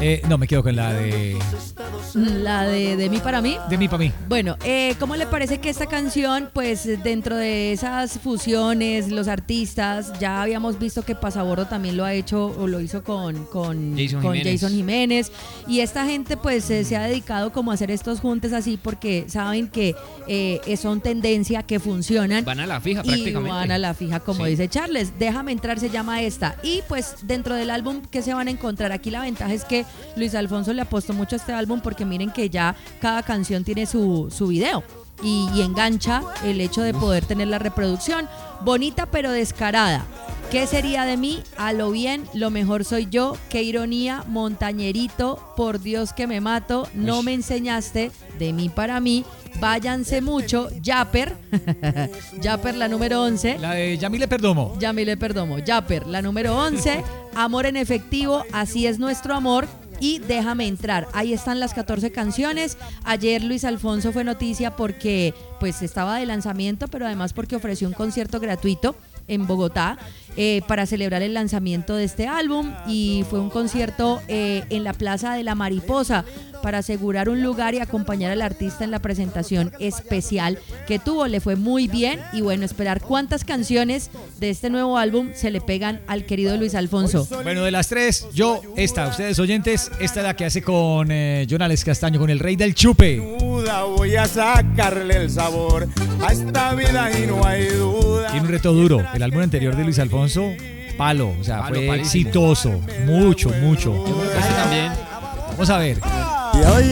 No, me quedo con la de... La de mí para mí. De mí para mí. Bueno, ¿cómo le parece que esta canción, pues dentro de esas fusiones, los artistas, ya habíamos visto que Pasabordo también lo ha hecho o lo hizo con Jason Jiménez, y esta gente pues se ha dedicado como a hacer estos juntes así porque saben que son tendencia, que funcionan. Van a la fija prácticamente. Y van a la fija, como dice Charles. Déjame entrar se llama esta. Y pues dentro del álbum, ¿qué se van a encontrar? Aquí la ventaja es que Luis Alfonso le apostó mucho a este álbum porque miren que ya cada canción tiene su video y engancha el hecho de poder tener la reproducción. Bonita pero descarada. ¿Qué sería de mí? A lo bien, lo mejor soy yo. Qué ironía, montañerito, por Dios que me mato. No me enseñaste, de mí para mí. Váyanse mucho, Yapper. Yapper, la número 11. La de Yamile Perdomo. Yamile Perdomo. Yapper, la número 11. Amor en efectivo, así es nuestro amor. Y Déjame entrar. Ahí están las 14 canciones. Ayer Luis Alfonso fue noticia porque pues estaba de lanzamiento, pero además porque ofreció un concierto gratuito en Bogotá para celebrar el lanzamiento de este álbum, y fue un concierto en la Plaza de la Mariposa para asegurar un lugar y acompañar al artista en la presentación especial que tuvo. Le fue muy bien y bueno, esperar cuántas canciones de este nuevo álbum se le pegan al querido Luis Alfonso. Bueno, de las tres, yo esta, ustedes oyentes, esta es la que hace con Jonales Castaño, con el rey del chupe. Voy a sacarle el sabor a esta vida y no hay duda. Tiene un reto duro. El álbum anterior de Luis Alfonso, palo, o sea, fue exitoso, mucho. Yo creo que ese también. Vamos a ver. Y hoy